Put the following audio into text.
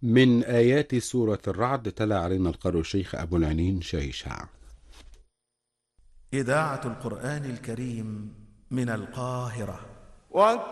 من آيات سورة الرعد تلا علينا القارئ الشيخ أبو العنين شيشع. إذاعة القرآن الكريم من القاهرة.